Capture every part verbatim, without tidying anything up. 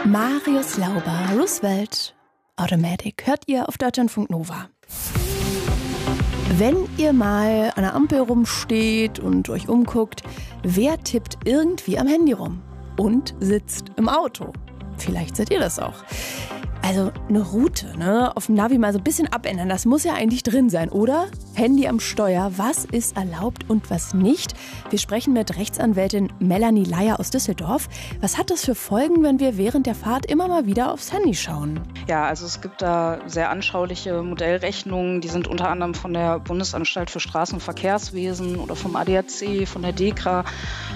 Marius Lauber, Roosevelt, Automatic, hört ihr auf Deutschlandfunk Nova. Wenn ihr mal an der Ampel rumsteht und euch umguckt, wer tippt irgendwie am Handy rum und sitzt im Auto? Vielleicht seid ihr das auch. Also eine Route, ne, auf dem Navi mal so ein bisschen abändern, das muss ja eigentlich drin sein, oder? Handy am Steuer, was ist erlaubt und was nicht? Wir sprechen mit Rechtsanwältin Melanie Leier aus Düsseldorf. Was hat das für Folgen, wenn wir während der Fahrt immer mal wieder aufs Handy schauen? Ja, also es gibt da sehr anschauliche Modellrechnungen, die sind unter anderem von der Bundesanstalt für Straßen- und Verkehrswesen oder vom A D A C, von der DEKRA.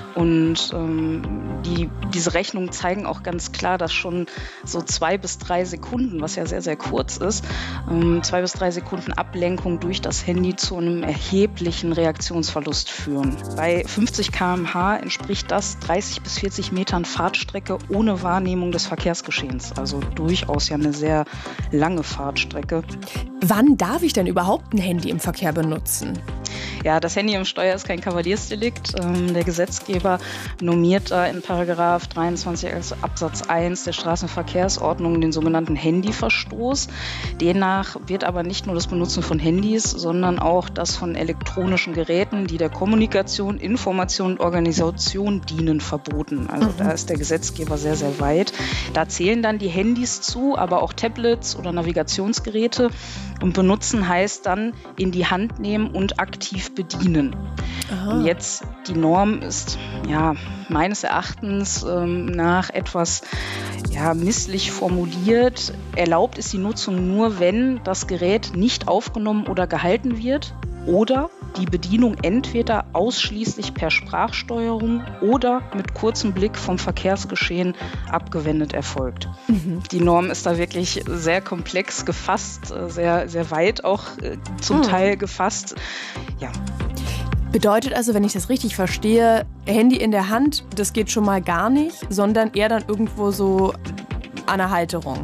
Und ähm, die, diese Rechnungen zeigen auch ganz klar, dass schon so zwei bis drei Sekunden, was ja sehr, sehr kurz ist, ähm, zwei bis drei Sekunden Ablenkung durch das Handy zu einem erheblichen Reaktionsverlust führen. Bei fünfzig Kilometer pro Stunde entspricht das dreißig bis vierzig Metern Fahrtstrecke ohne Wahrnehmung des Verkehrsgeschehens. Also durchaus ja eine sehr lange Fahrtstrecke. Wann darf ich denn überhaupt ein Handy im Verkehr benutzen? Ja, das Handy am Steuer ist kein Kavaliersdelikt. Ähm, der Gesetzgeber normiert da in Paragraph dreiundzwanzig Absatz eins der Straßenverkehrsordnung den sogenannten Handyverstoß. Demnach wird aber nicht nur das Benutzen von Handys, sondern auch das von elektronischen Geräten, die der Kommunikation, Information und Organisation dienen, verboten. Also da ist der Gesetzgeber sehr, sehr weit. Da zählen dann die Handys zu, aber auch Tablets oder Navigationsgeräte. Und benutzen heißt dann in die Hand nehmen und aktiv bedienen. Aha. Und jetzt die Norm ist ja meines Erachtens ähm, nach etwas ja, misslich formuliert. Erlaubt ist die Nutzung nur, wenn das Gerät nicht aufgenommen oder gehalten wird oder die Bedienung entweder ausschließlich per Sprachsteuerung oder mit kurzem Blick vom Verkehrsgeschehen abgewendet erfolgt. Mhm. Die Norm ist da wirklich sehr komplex gefasst, sehr, sehr weit auch äh, zum mhm. Teil gefasst. Ja. Bedeutet also, wenn ich das richtig verstehe, Handy in der Hand, das geht schon mal gar nicht, sondern eher dann irgendwo so an der Halterung.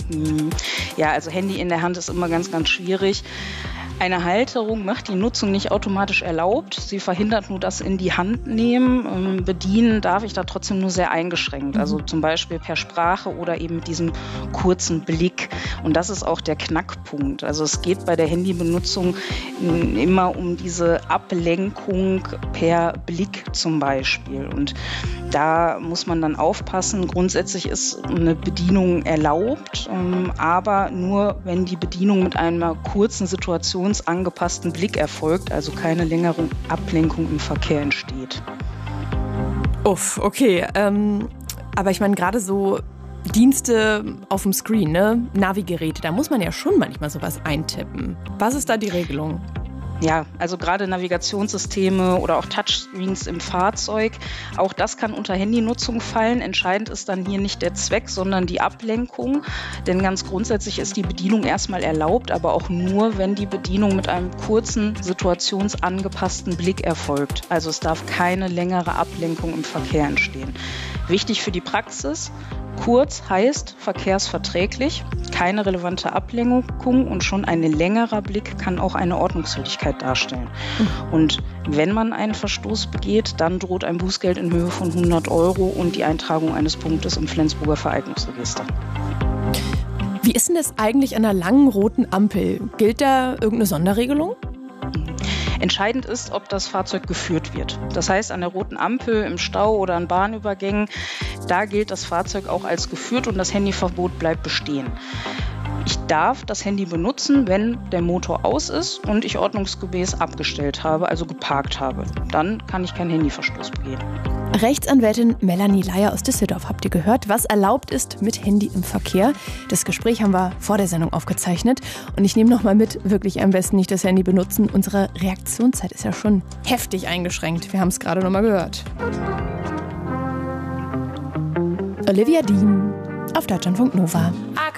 Ja, also Handy in der Hand ist immer ganz, ganz schwierig. Eine Halterung macht die Nutzung nicht automatisch erlaubt. Sie verhindert nur das in die Hand nehmen. Bedienen darf ich da trotzdem nur sehr eingeschränkt. Also zum Beispiel per Sprache oder eben mit diesem kurzen Blick. Und das ist auch der Knackpunkt. Also es geht bei der Handybenutzung immer um diese Ablenkung per Blick zum Beispiel. Und da muss man dann aufpassen. Grundsätzlich ist eine Bedienung erlaubt, aber nur, wenn die Bedienung mit einer kurzen Situation angepassten Blick erfolgt, also keine längere Ablenkung im Verkehr entsteht. Uff, okay. Ähm, aber ich meine, gerade so Dienste auf dem Screen, ne? Navigeräte, da muss man ja schon manchmal sowas eintippen. Was ist da die Regelung? Ja, also gerade Navigationssysteme oder auch Touchscreens im Fahrzeug, auch das kann unter Handynutzung fallen. Entscheidend ist dann hier nicht der Zweck, sondern die Ablenkung. Denn ganz grundsätzlich ist die Bedienung erstmal erlaubt, aber auch nur, wenn die Bedienung mit einem kurzen, situationsangepassten Blick erfolgt. Also es darf keine längere Ablenkung im Verkehr entstehen. Wichtig für die Praxis: kurz heißt verkehrsverträglich, keine relevante Ablenkung und schon ein längerer Blick kann auch eine Ordnungswidrigkeit darstellen. Und wenn man einen Verstoß begeht, dann droht ein Bußgeld in Höhe von hundert Euro und die Eintragung eines Punktes im Flensburger Vereignungsregister. Wie ist denn das eigentlich an einer langen roten Ampel? Gilt da irgendeine Sonderregelung? Entscheidend ist, ob das Fahrzeug geführt wird. Das heißt, an der roten Ampel, im Stau oder an Bahnübergängen, da gilt das Fahrzeug auch als geführt und das Handyverbot bleibt bestehen. Ich darf das Handy benutzen, wenn der Motor aus ist und ich ordnungsgemäß abgestellt habe, also geparkt habe. Dann kann ich keinen Handyverstoß begehen. Rechtsanwältin Melanie Leier aus Düsseldorf habt ihr gehört, was erlaubt ist mit Handy im Verkehr. Das Gespräch haben wir vor der Sendung aufgezeichnet. Und ich nehme noch mal mit, wirklich am besten nicht das Handy benutzen. Unsere Reaktionszeit ist ja schon heftig eingeschränkt. Wir haben es gerade noch mal gehört. Olivia Dean auf Deutschlandfunk Nova.